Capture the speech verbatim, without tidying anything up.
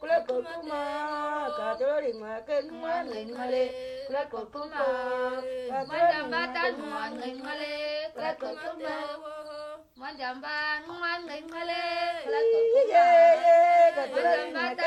kula kokuma katolo lingwa kenwa ngingale kula kokuma Manjambatan muan ngingale kula kokuma Manjamban muan ngingale kula kokuma Manjambatan